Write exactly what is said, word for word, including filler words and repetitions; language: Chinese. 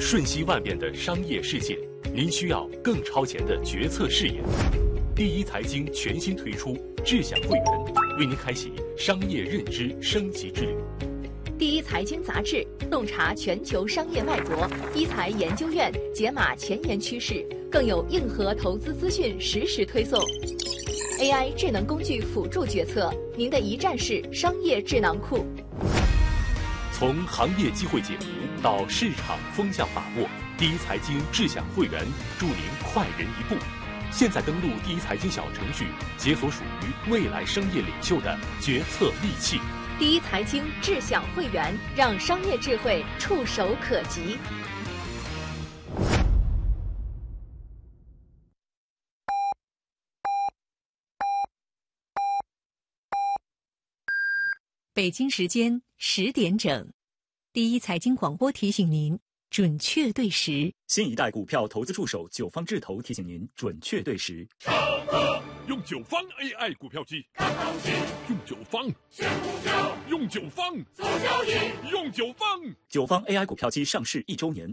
瞬息万变的商业世界，您需要更超前的决策视野。第一财经全新推出智享会员，为您开启商业认知升级之旅。 第一财经杂志洞察全球商业脉搏，一财研究院解码前沿趋势，更有硬核投资资讯实时推送。A I 智能工具辅助决策，您的一站式商业智囊库。 从行业机会解读到市场风向把握，第一财经智享会员助您快人一步。现在登录第一财经小程序，解锁属于未来商业领袖的决策利器。 第一财经智享会员，让商业智慧触手可及。 北京时间十点整，第一财经广播提醒您准确对时。 新一代股票投资助手九方智投提醒您准确对时。 超哥用九方 A I 股票机，看行情；用九方选股票，用九方做交易，用九方。 九方 A I 股票机上市一周年，